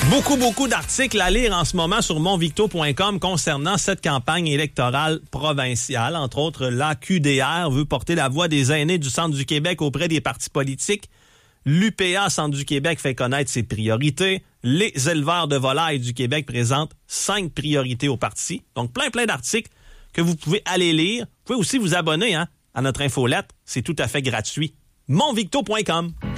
Beaucoup d'articles à lire en ce moment sur monvicto.com concernant cette campagne électorale provinciale. Entre autres, l'AQDR veut porter la voix des aînés du Centre du Québec auprès des partis politiques. L'UPA Centre du Québec fait connaître ses priorités. Les éleveurs de volailles du Québec présentent 5 priorités aux partis. Donc, plein d'articles que vous pouvez aller lire. Vous pouvez aussi vous abonner à notre infolette. C'est tout à fait gratuit. monvicto.com